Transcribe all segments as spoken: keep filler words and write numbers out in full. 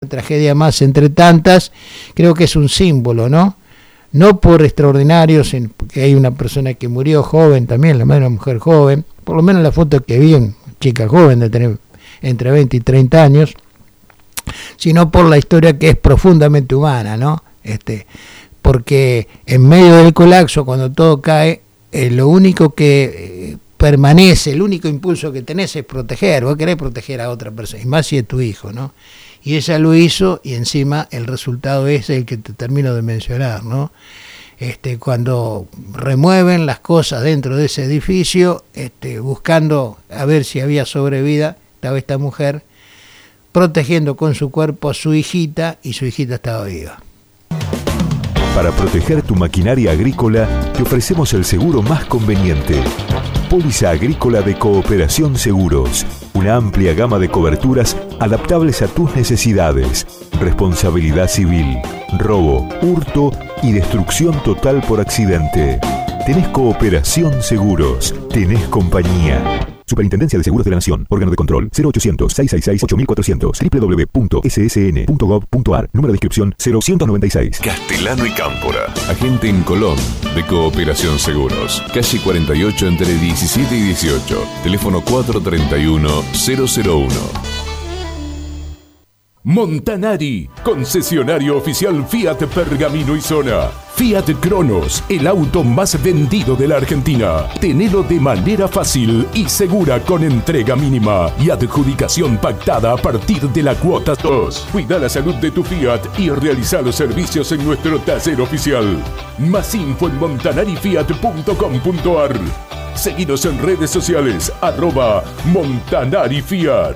tragedia más entre tantas. Creo que es un símbolo, ¿no? No por extraordinario, sino porque hay una persona que murió joven también, la madre de una mujer joven, por lo menos la foto que vi, en chica joven de tener entre veinte y treinta años, sino por la historia que es profundamente humana, ¿no? Este, porque en medio del colapso, cuando todo cae, eh, lo único que eh, permanece, el único impulso que tenés es proteger, vos querés proteger a otra persona, y más si es tu hijo, ¿no? Y ella lo hizo, y encima el resultado es el que te termino de mencionar, ¿no? Este, cuando remueven las cosas dentro de ese edificio, este, buscando a ver si había sobrevida, estaba esta mujer protegiendo con su cuerpo a su hijita, y su hijita estaba viva. Para proteger tu maquinaria agrícola, te ofrecemos el seguro más conveniente. Póliza Agrícola de Cooperación Seguros. Una amplia gama de coberturas adaptables a tus necesidades. Responsabilidad civil, robo, hurto y destrucción total por accidente. Tenés Cooperación Seguros. Tenés compañía. Superintendencia de Seguros de la Nación. Órgano de control cero ochocientos, seiscientos sesenta y seis, ocho mil cuatrocientos. doble u doble u doble u punto ese ese ene punto gov punto ar. Número de inscripción cero ciento noventa y seis. Castellano y Cámpora. Agente en Colón de Cooperación Seguros. Calle cuarenta y ocho entre diecisiete y dieciocho. Teléfono cuatro treinta y uno, cero cero uno. Montanari, concesionario oficial Fiat Pergamino y Zona. Fiat Cronos, el auto más vendido de la Argentina. Tenelo de manera fácil y segura con entrega mínima y adjudicación pactada a partir de la cuota dos. Cuida la salud de tu Fiat y realiza los servicios en nuestro taller oficial. Más info en montanari fiat punto com punto ar. Seguinos en redes sociales, arroba Montanari Fiat.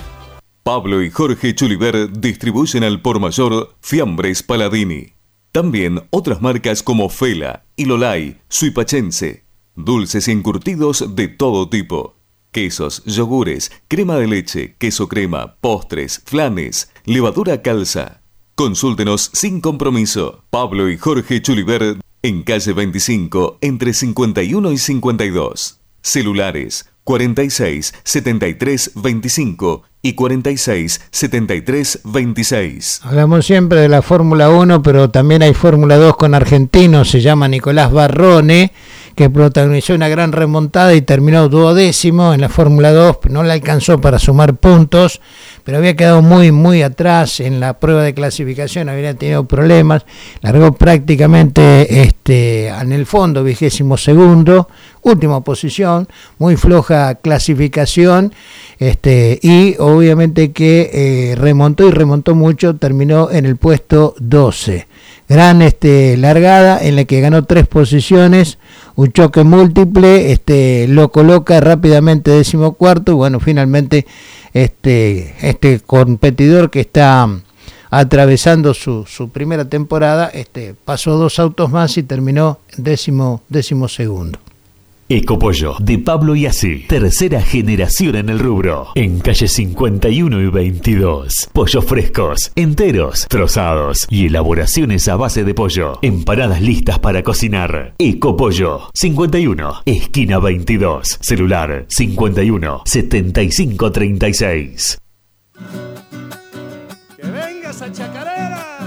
Pablo y Jorge Chuliver distribuyen al por mayor Fiambres Paladini. También otras marcas como Fela, Ilolay, Suipachense. Dulces y encurtidos de todo tipo. Quesos, yogures, crema de leche, queso crema, postres, flanes, levadura calza. Consúltenos sin compromiso. Pablo y Jorge Chuliver en calle veinticinco entre cincuenta y uno y cincuenta y dos. Celulares cuarenta y seis, setenta y tres, veinticinco y cuarenta y seis, setenta y tres, veintiséis. Hablamos siempre de la Fórmula uno, pero también hay Fórmula dos con argentinos, se llama Nicolás Barrone, que protagonizó una gran remontada y terminó duodécimo en la Fórmula dos, no le alcanzó para sumar puntos, pero había quedado muy, muy atrás en la prueba de clasificación, había tenido problemas, largó prácticamente este, en el fondo, vigésimo segundo, última posición, muy floja clasificación, este, y obviamente que eh, remontó y remontó mucho, terminó en el puesto doce. Gran este, largada en la que ganó tres posiciones, un choque múltiple, este, lo coloca rápidamente decimocuarto, y bueno, finalmente este, este competidor que está atravesando su, su primera temporada, este, pasó dos autos más y terminó décimo, décimo segundo. Ecopollo, de Pablo Iasi, tercera generación en el rubro, en calle cincuenta y uno y veintidós. Pollos frescos, enteros, trozados y elaboraciones a base de pollo. Empanadas listas para cocinar. Ecopollo, cincuenta y uno, esquina veintidós. Celular cincuenta y uno, setenta y cinco, treinta y seis.